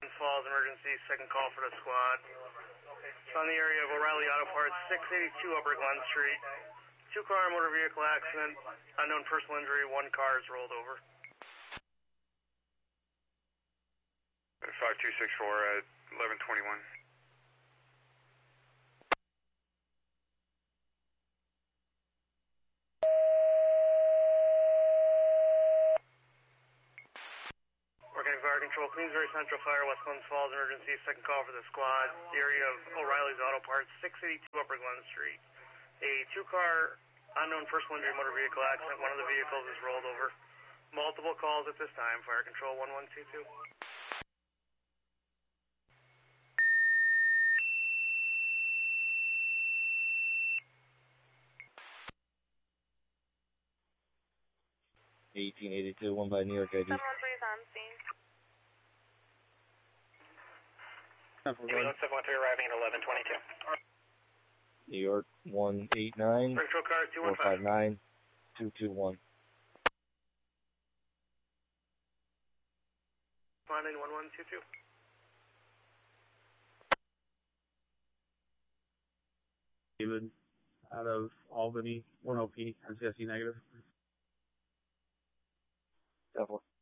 Falls emergency, second call for the squad. It's on the area of O'Reilly Auto Parts, 682 Upper Glen Street. Two-car motor vehicle accident, unknown personal injury, one car is rolled over. 5264 at 1121. Organic Fire Control, Queensbury Central Fire, West Glens Falls emergency, second call for the squad. The area of O'Reilly's Auto Parts, 682 Upper Glen Street. A two-car unknown personal injury motor vehicle accident, one of the vehicles is rolled over. Multiple calls at this time, Fire Control 1122. One by New York ID. 713 is on scene. 713 arriving at 1122. New York 189 Fire Control car 459 215. 221. Responding 1122. David, out of Albany, 10P, RCSC negative. Definitely.